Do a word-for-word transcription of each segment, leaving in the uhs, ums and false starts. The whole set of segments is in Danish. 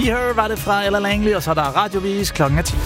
Free Her var det fra Ella Langley, og så er der radiovis klokken ti.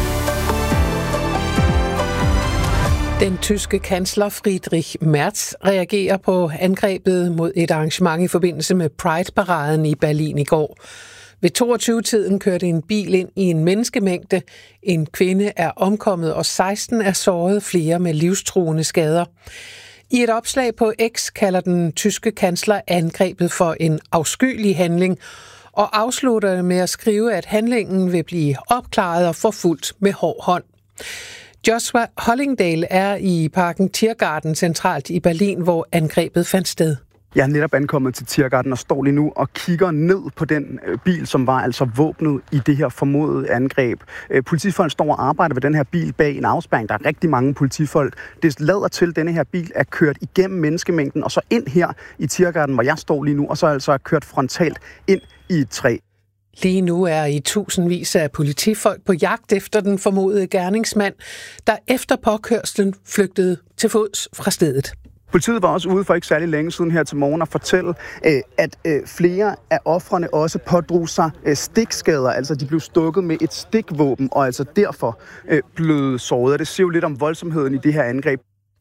Den tyske kansler Friedrich Merz reagerer på angrebet mod et arrangement i forbindelse med Pride-paraden i Berlin i går. Ved toogtyve-tiden kørte en bil ind i en menneskemængde. En kvinde er omkommet, og seksten er såret, flere med livstruende skader. I et opslag på X kalder den tyske kansler angrebet for en afskyelig handling, og afslutter med at skrive, at handlingen vil blive opklaret og forfulgt med hård hånd. Joshua Hollingdale er i parken Tiergarten centralt i Berlin, hvor angrebet fandt sted. Jeg er netop ankommet til Tiergarten og står lige nu og kigger ned på den bil, som var altså våbnet i det her formodede angreb. Politifolk står og arbejder ved den her bil bag en afspærring. Der er rigtig mange politifolk. Det lader til, at denne her bil er kørt igennem menneskemængden og så ind her i Tiergarten, hvor jeg står lige nu, og så altså er kørt frontalt ind i et træ. Lige nu er i tusindvis af politifolk på jagt efter den formodede gerningsmand, der efter påkørslen flygtede til fods fra stedet. Politiet var også ude for ikke særlig længe siden her til morgen og fortælle, at flere af ofrene også pådrog sig stikskader. Altså de blev stukket med et stikvåben og altså derfor blev såret. Det siger jo lidt om voldsomheden i det her angreb.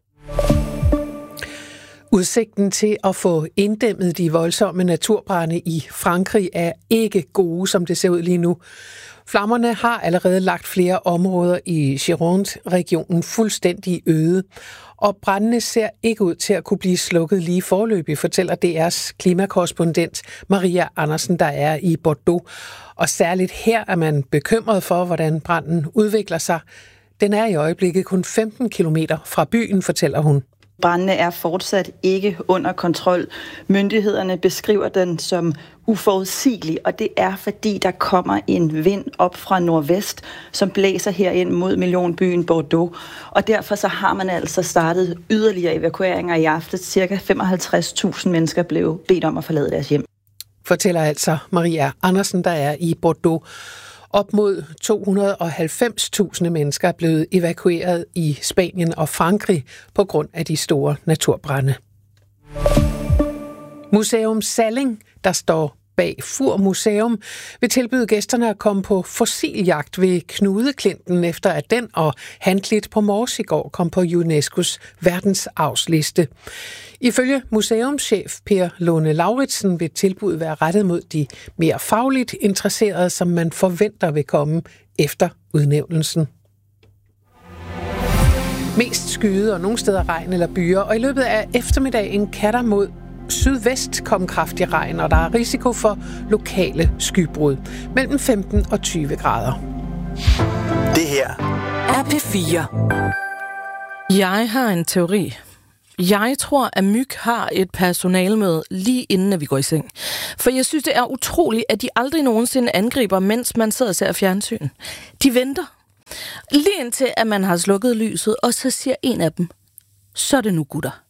Udsigten til at få inddæmmet de voldsomme naturbrande i Frankrig er ikke gode, som det ser ud lige nu. Flammerne har allerede lagt flere områder i Gironde-regionen fuldstændig øde, og brændene ser ikke ud til at kunne blive slukket lige foreløbig, fortæller D R's klimakorrespondent Maria Andersen, der er i Bordeaux. Og særligt her er man bekymret for, hvordan branden udvikler sig. Den er i øjeblikket kun femten kilometer fra byen, fortæller hun. Brandene er fortsat ikke under kontrol. Myndighederne beskriver den som uforudsigelig, og det er fordi, der kommer en vind op fra nordvest, som blæser herind mod millionbyen Bordeaux. Og derfor så har man altså startet yderligere evakueringer i aften. Cirka femoghalvtreds tusind mennesker blev bedt om at forlade deres hjem. Fortæller altså Maria Andersen, der er i Bordeaux. Op mod to hundrede og halvfems tusind mennesker er blevet evakueret i Spanien og Frankrig på grund af de store naturbrande. Museum Salling, der står bag Fur Museum, vil tilbyde gæsterne at komme på fossiljagt ved Knudeklinten, efter at den og Handklit på Mors i går kom på UNESCO's verdensarvsliste. Ifølge museumschef Per Lone Lauritsen vil tilbuddet være rettet mod de mere fagligt interesserede, som man forventer vil komme efter udnævnelsen. Mest skyde og nogle steder regn eller byer, og i løbet af eftermiddagen kan der mod sydvest komme kraftig regn, og der er risiko for lokale skybrud. Mellem femten og tyve grader. Det her er P fire. Jeg har en teori. Jeg tror, at myg har et personalemøde lige inden, at vi går i seng. For jeg synes, det er utroligt, at de aldrig nogensinde angriber, mens man sidder og ser fjernsyn. De venter. Lige indtil, at man har slukket lyset, og så siger en af dem, så er det nu, gutter.